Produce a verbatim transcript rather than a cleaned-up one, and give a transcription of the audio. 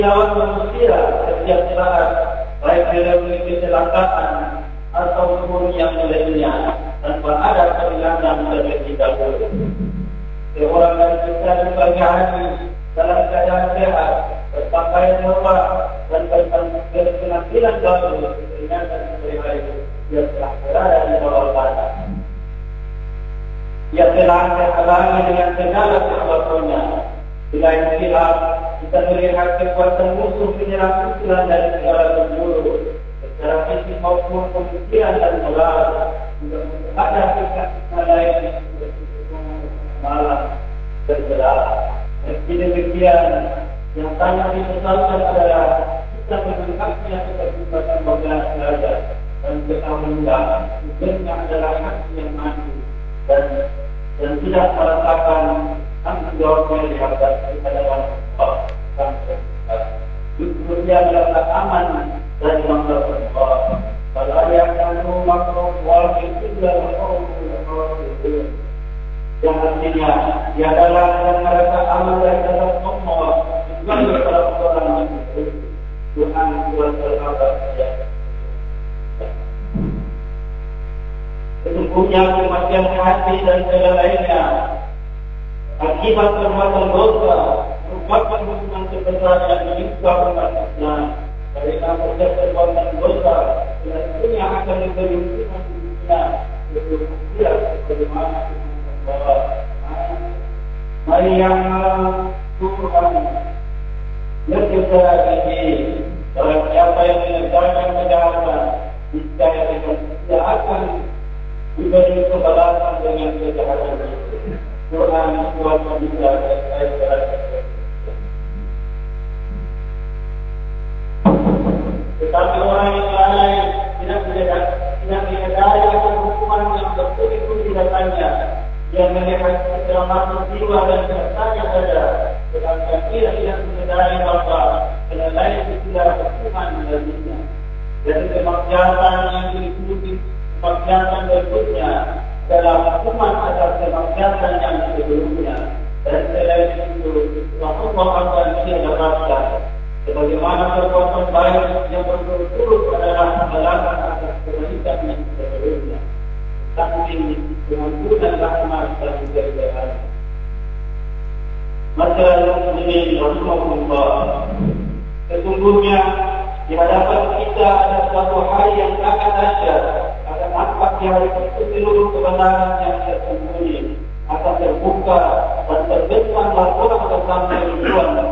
Jawab manusia setiap saat, baik dia memiliki kecelakaan atau umur yang lainnya, tanpa ada kehilangan terlebih dahulu. Seorang dari kita di pagi hari dalam keadaan sehat, berpakaian mewah dan berpenampilan bagus, peringatan hari-hari dia telah berada di bawah tanah. Ia telah terhalangi dengan segala sesuatunya. Di lain pihak, kita melihat kekuatan musuh menyerang usulan dari segala penjuru, secara fisik maupun pemikiran dan moral, untuk menghadapi kita lain malam bergerak. Meski demikian, yang sangat disesalkan adalah kita menangkapnya seperti pada bagian saja, dan kita menganggap hukumnya adalah hak yang mati dan dan tidak merasakan tanggung jawabnya di hadapan hadapan Allah. Justru dia merasa aman dari mangsa Allah. Kalau ada yang menunggu makhluk Allah itu adalah orang itu, yang artinya dia adalah yang merasa aman dari dalam Allah. Bukan beberapa orang itu Tuhan buat bersahabat saja. Sesungguhnya kematian hati dan segala lainnya akibat perbuatan dosa merupakan hukuman sebesar yang menimpa umat Islam. Karena proses perbuatan dosa tentunya akan memberi hukuman di dunia untuk dia bagaimana bahwa mari yang Tuhan berkata ini, barang siapa yang mengerjakan kejahatan niscaya dia akan diberi kebalasan dengan kejahatan itu. Quran surat tiga ayat seratus. Tetapi orang yang lain tidak menyadari, tidak menyadari akan hukuman yang betul-betul didatangnya. Dia melihat keselamatan jiwa dan keselamatan saja, sedangkan dia tidak menyadari bahwa yang lain itu tidak hukuman darinya. Dari kemaksiatan yang diikuti, kemaksiatan berikutnya adalah hukuman atas kemaksiatan yang sebelumnya. Dan selain itu, Allah akan dia dapatkan. Sebagaimana perbuatan baik yang berturut-turut adalah balasan atas kebaikan yang sebelumnya. Tapi pengampunan rahmat dan kebaikan. Masyarakat muslimin rahimahullah, sesungguhnya di hadapan kita ada suatu hari yang sangat dahsyat. Akan nampak di hari itu seluruh kebenaran yang tersembunyi akan terbuka dan terbentanglah orang bersama ribuan